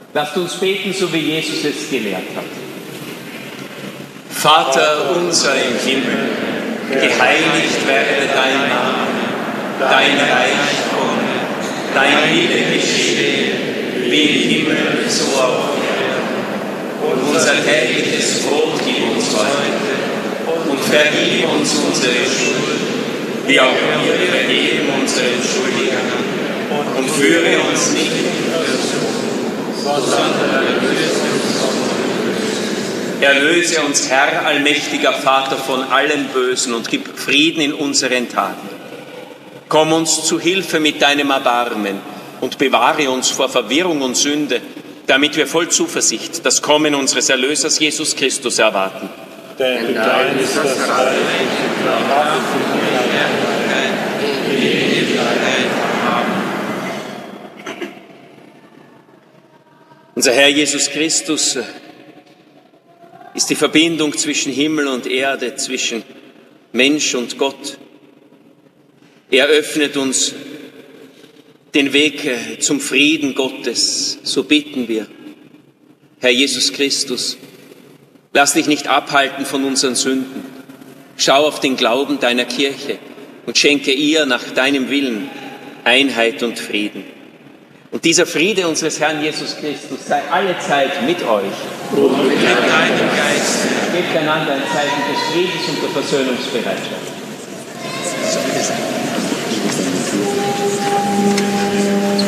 Lasst uns beten, so wie Jesus es gelehrt hat. Vater unser im Himmel, geheiligt werde dein Name, dein Reich komme, dein Wille geschehe, wie im Himmel, so auf Erden. Und unser tägliches Brot gib uns heute und vergib uns unsere Schuld, wie auch wir vergeben unseren Schuldigern. Und führe uns nicht in Versuchung, sondern erlöse uns vom Bösen. Erlöse uns, Herr, allmächtiger Vater, von allem Bösen und gib Frieden in unseren Tagen. Komm uns zu Hilfe mit deinem Erbarmen und bewahre uns vor Verwirrung und Sünde, damit wir voll Zuversicht das Kommen unseres Erlösers Jesus Christus erwarten. Denn dein ist das Reich und die Macht und die Herrlichkeit in Ewigkeit. Amen. Unser Herr Jesus Christus ist die Verbindung zwischen Himmel und Erde, zwischen Mensch und Gott. Er öffnet uns den Weg zum Frieden Gottes, so bitten wir. Herr Jesus Christus, lass dich nicht abhalten von unseren Sünden. Schau auf den Glauben deiner Kirche und schenke ihr nach deinem Willen Einheit und Frieden. Und dieser Friede unseres Herrn Jesus Christus sei alle Zeit mit euch. Und mit deinem Geist. Gebt einander ein Zeichen des Friedens und der Versöhnungsbereitschaft. So